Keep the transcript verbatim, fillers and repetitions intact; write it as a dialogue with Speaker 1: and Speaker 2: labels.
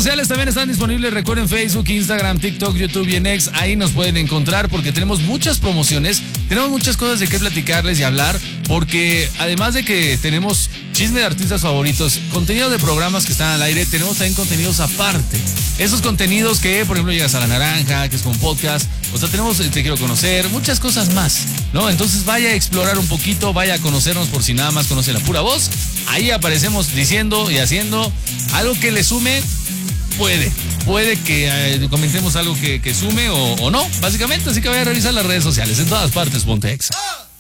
Speaker 1: sociales también están disponibles. Recuerden Facebook, Instagram, TikTok, YouTube y en X. Ahí nos pueden encontrar porque tenemos muchas promociones. Tenemos muchas cosas de qué platicarles y hablar. Porque además de que tenemos chisme de artistas favoritos, contenido de programas que están al aire, tenemos también contenidos aparte. Esos contenidos que, por ejemplo, llegas a La Naranja, que es con podcast. O sea, tenemos Te Quiero Conocer, muchas cosas más, ¿no? Entonces vaya a explorar un poquito, vaya a conocernos por si nada más conoce la pura voz. Ahí aparecemos diciendo y haciendo algo que le sume. Puede, puede que eh, comentemos algo que, que sume o, o no, básicamente. Así que vaya a revisar las redes sociales. En todas partes, ponte Exa.